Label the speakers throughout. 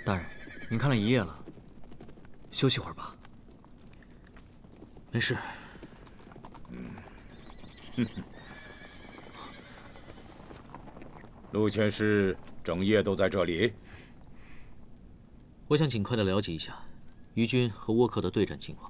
Speaker 1: 大人，您看了一夜了，休息会儿吧。
Speaker 2: 没事。
Speaker 3: 陆前师整夜都在这里。
Speaker 2: 我想尽快的了解一下于军和倭寇的对战情况。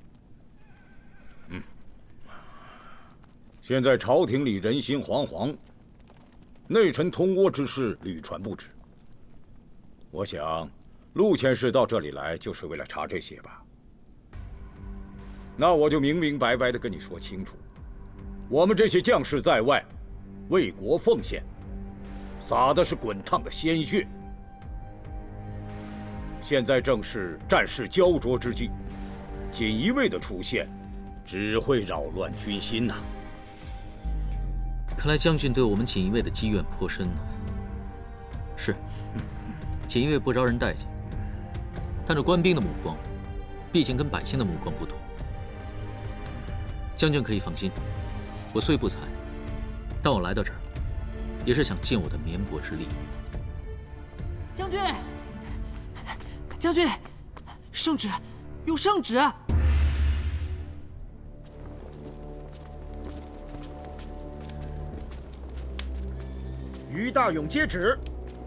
Speaker 3: 现在朝廷里人心惶惶，内臣通倭之事屡传不止。我想，陆前师到这里来就是为了查这些吧？那我就明明白白的跟你说清楚，我们这些将士在外，为国奉献，洒的是滚烫的鲜血。现在正是战事焦灼之际，锦衣卫的出现，只会扰乱军心呐。
Speaker 2: 看来将军对我们锦衣卫的积怨颇深呢。是，锦衣卫不招人待见，但这官兵的目光，毕竟跟百姓的目光不同。将军可以放心，我虽不才，但我来到这儿，也是想尽我的绵薄之力。
Speaker 4: 将军，将军，圣旨，有圣旨！
Speaker 5: 于大勇接旨：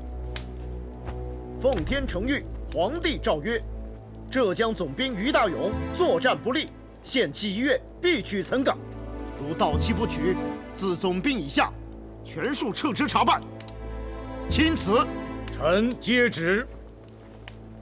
Speaker 5: 奉天承运，皇帝诏曰：浙江总兵于大勇作战不利，限期1月，必取岑港。如到期不取，自总兵以下全数撤职查办。钦此。
Speaker 3: 臣接旨。